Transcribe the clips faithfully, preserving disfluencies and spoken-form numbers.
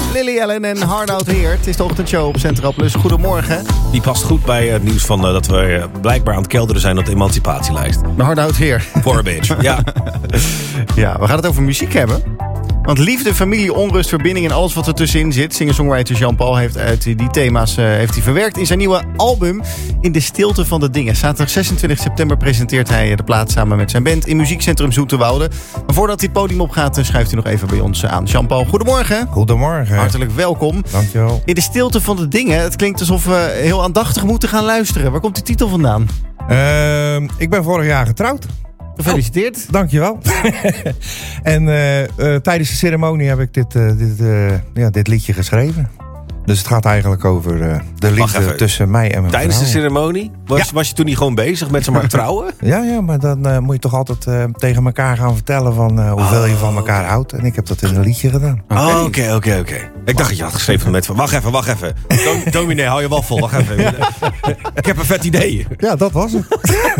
Lily Allen en Hard Out Here. Het is de ochtendshow op Centraal Plus. Goedemorgen. Die past goed bij het nieuws van uh, dat we uh, blijkbaar aan het kelderen zijn op de emancipatielijst. De Hard Out Here. For a bitch, ja. Ja, we gaan het over muziek hebben. Want liefde, familie, onrust, verbinding en alles wat er tussenin zit. Singer-songwriter Jean-Paul heeft uit die thema's uh, heeft hij verwerkt in zijn nieuwe album In de stilte van de dingen. Zaterdag zesentwintig september presenteert hij de plaat samen met zijn band in Muziekcentrum Zoeterwoude. Maar voordat hij het podium opgaat, schuift hij nog even bij ons aan. Jean-Paul, goedemorgen. Goedemorgen. Hartelijk welkom. Dankjewel. In de stilte van de dingen. Het klinkt alsof we heel aandachtig moeten gaan luisteren. Waar komt die titel vandaan? Uh, ik ben vorig jaar getrouwd. Gefeliciteerd. Oh, dankjewel. en uh, uh, tijdens de ceremonie heb ik dit, uh, dit, uh, ja, dit liedje geschreven. Dus het gaat eigenlijk over uh, de liefde tussen mij en mijn Tijdens vrouw. de ceremonie? Was, ja. was je toen niet gewoon bezig met ze maar trouwen? ja, ja, maar dan uh, moet je toch altijd uh, tegen elkaar gaan vertellen van uh, hoeveel oh, je van elkaar okay. houdt. En ik heb dat in een liedje gedaan. Oh, oké, oké, oké. Ik dacht dat je had geschreven met van, wacht even, wacht even. Dom, dominee, hou je waffel, wacht even. Ik heb een vet idee. Ja, dat was het.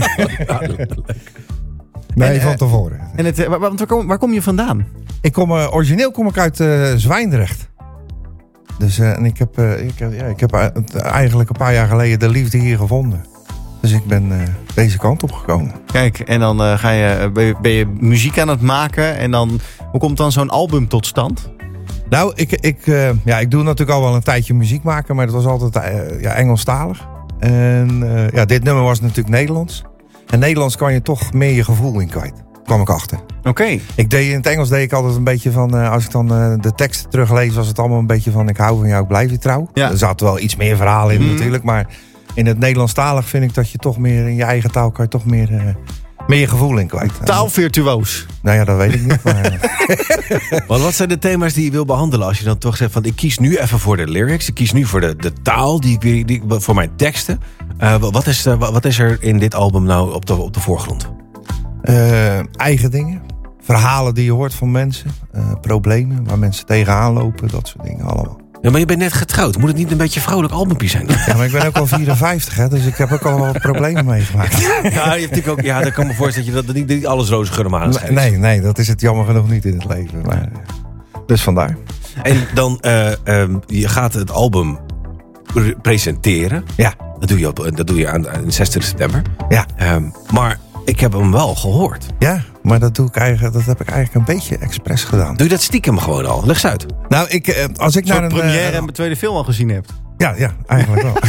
Nee, en, van tevoren. En het, waar, waar, kom, waar kom je vandaan? Ik kom, uh, origineel kom ik uit uh, Zwijndrecht. Dus uh, en ik heb, uh, ik, ja, ik heb uh, eigenlijk een paar jaar geleden de liefde hier gevonden. Dus ik ben uh, deze kant op gekomen. Kijk, en dan uh, ga je, ben, je, ben je muziek aan het maken. En dan, hoe komt dan zo'n album tot stand? Nou, ik, ik, uh, ja, ik doe natuurlijk al wel een tijdje muziek maken. Maar dat was altijd uh, ja, Engelstalig. En uh, ja, dit nummer was natuurlijk Nederlands. En Nederlands kan je toch meer je gevoel in kwijt. Kwam ik achter. Oké. Okay. Ik deed in het Engels deed ik altijd een beetje van uh, als ik dan uh, de teksten teruglees, was het allemaal een beetje van ik hou van jou, ik blijf je trouw. Ja. Er zaten wel iets meer verhalen in mm. natuurlijk, maar in het Nederlandstalig vind ik dat je toch meer in je eigen taal kan je toch meer, uh, meer je gevoel in kwijt. Taalvirtuoos. Nou ja, dat weet ik niet. Maar, maar wat zijn de thema's die je wil behandelen als je dan toch zegt van ik kies nu even voor de lyrics, ik kies nu voor de, de taal, die, die, die, voor mijn teksten. Uh, wat, is, uh, wat is er in dit album nou op de, op de voorgrond? Uh, eigen dingen. Verhalen die je hoort van mensen. Uh, problemen waar mensen tegenaan lopen. Dat soort dingen allemaal. Ja, maar je bent net getrouwd. Moet het niet een beetje een vrolijk albumpje zijn? Ja, maar ik ben ook al vierenvijftig, hè, dus ik heb ook al wat problemen meegemaakt. Ja, je hebt natuurlijk ook, ja, dan kan me voorstellen dat je dat niet, niet alles roze geur maan schijnt. Nee, nee, dat is het jammer genoeg niet in het leven. Maar, dus vandaar. En dan, uh, um, je gaat het album pre- presenteren. Ja. Dat doe je, op, dat doe je aan, aan zesentwintig september. Ja. Um, maar ik heb hem wel gehoord. Ja, maar dat, doe ik eigenlijk, dat heb ik eigenlijk een beetje expres gedaan. Doe je dat stiekem gewoon al? Leg eens uit. Nou, ik, als ik naar een première uh, en mijn tweede film al gezien hebt. Ja, ja, eigenlijk wel.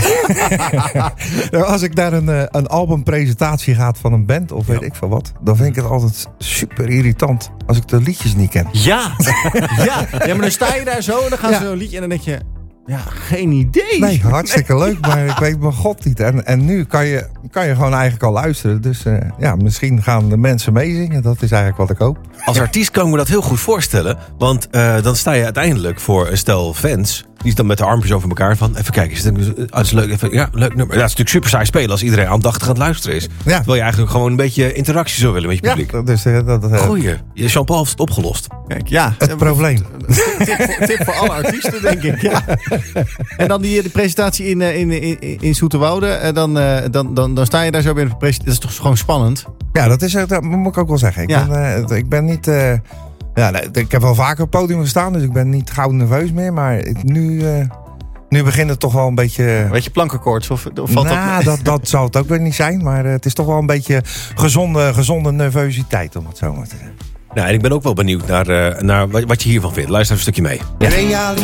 nou, als ik naar een, een albumpresentatie ga van een band of weet ja. ik veel wat, dan vind ik het altijd super irritant als ik de liedjes niet ken. Ja, ja. ja maar dan sta je daar zo en dan gaan ja. ze zo'n liedje en dan denk je, ja, geen idee. Nee, hartstikke nee. leuk, maar ik weet mijn god niet. En, en nu kan je, kan je gewoon eigenlijk al luisteren. Dus uh, ja, misschien gaan de mensen meezingen. Dat is eigenlijk wat ik hoop. Als artiest kan ik me dat heel goed voorstellen. Want uh, dan sta je uiteindelijk voor een stel fans. Die dan met de armpjes over elkaar van, even kijken, is het, uh, is leuk, even, ja, leuk nummer. Ja, het is natuurlijk super saai spelen als iedereen aandachtig aan het luisteren is. Ja. Terwijl je eigenlijk gewoon een beetje interactie zou willen met je publiek. Ja, dus, uh, dat, uh, Goeie, Jean-Paul heeft het opgelost. Kijk, ja. Het probleem. Tip voor, tip voor alle artiesten, denk ik. Ja. En dan die, de presentatie in, in, in, in Zoeterwoude. Dan, dan, dan, dan sta je daar zo bij de presentatie. Dat is toch gewoon spannend? Ja, dat, is, dat moet ik ook wel zeggen. Ik, ja. ben, uh, ik ben niet... Uh, ja, ik heb wel vaker op het podium gestaan, dus ik ben niet gauw nerveus meer. Maar ik, nu, uh, nu begint het toch wel een beetje... Weet je, plankenkoorts? Of, of valt nou, dat, dat zal het ook weer niet zijn. Maar uh, het is toch wel een beetje gezonde, gezonde nervositeit, om het zo maar te zeggen. Nou, en ik ben ook wel benieuwd naar, uh, naar wat je hiervan vindt. Luister even een stukje mee. Ja.